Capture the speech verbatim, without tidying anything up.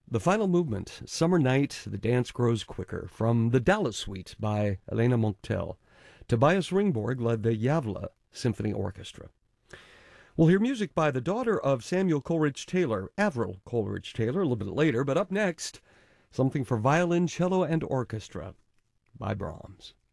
The final movement, Summer Night, The Dance Grows Quicker, from the Dallas Suite by Elena Monctel. Tobias Ringborg led the Yavla Symphony Orchestra. We'll hear music by the daughter of Samuel Coleridge Taylor, Avril Coleridge Taylor, a little bit later, but up next, something for violin, cello, and orchestra by Brahms.